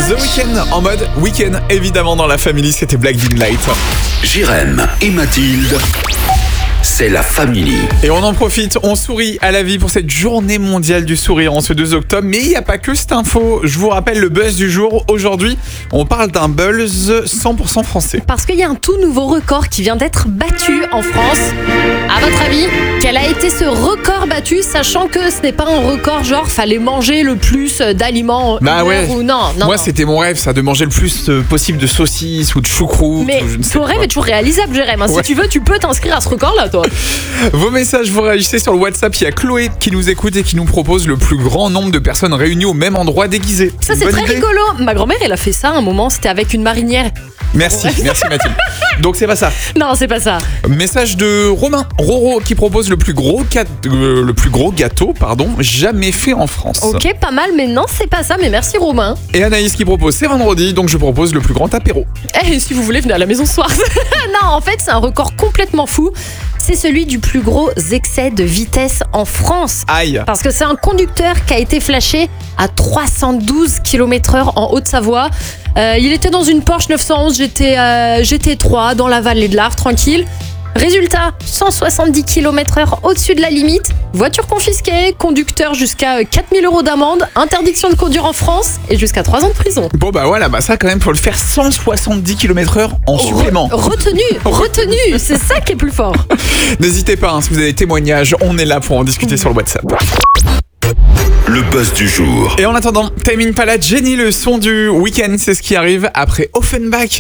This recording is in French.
The Weeknd en mode week-end, évidemment dans la famille, c'était Blinding Light. Jérém et Mathilde, c'est la famille. Et on en profite, on sourit à la vie pour cette journée mondiale du sourire en ce 2 octobre. Mais il n'y a pas que cette info. Je vous rappelle le buzz du jour. Aujourd'hui, on parle d'un buzz 100% français. Parce qu'il y a un tout nouveau record qui vient d'être battu en France. À votre avis, quel a été ce record battu, sachant que ce n'est pas un record genre fallait manger le plus d'aliments ou non. Moi, c'était mon rêve, ça, de manger le plus possible de saucisses ou de choucroute. Mais ton rêve est toujours réalisable, Jérém. Ouais. Si tu veux, tu peux t'inscrire à ce record-là, toi. Vos messages, vous réagissez sur le WhatsApp. Il y a Chloé qui nous écoute et qui nous propose le plus grand nombre de personnes réunies au même endroit déguisées. Ça, c'est très rigolo. Ma grand-mère, elle a fait ça un moment, c'était avec une marinière. Merci Mathilde. Donc c'est pas ça. Non, c'est pas ça. Message de Romain, Roro, qui propose le plus gros gâteau jamais fait en France. Ok, pas mal, mais non, c'est pas ça, mais merci Romain. Et Anaïs qui propose, c'est vendredi, donc je propose le plus grand apéro. Eh, si vous voulez, venez à la maison ce soir. Non, en fait, c'est un record complètement fou. C'est celui du plus gros excès de vitesse en France. Aïe. Parce que c'est un conducteur qui a été flashé à 312 km/h en Haute-Savoie. Il était dans une Porsche 911 GT3 dans la vallée de l'Arve, tranquille. Résultat, 170 km/h au-dessus de la limite, voiture confisquée, conducteur jusqu'à 4 000 € d'amende, interdiction de conduire en France et jusqu'à 3 ans de prison. Bon bah voilà, ça quand même faut le faire 170 km/h en supplément. Retenu, c'est ça qui est plus fort. N'hésitez pas, si vous avez des témoignages, on est là pour en discuter sur le WhatsApp. Le buzz du jour. Et en attendant, Tame Impala, Jenny, le son du week-end, c'est ce qui arrive après Offenbach.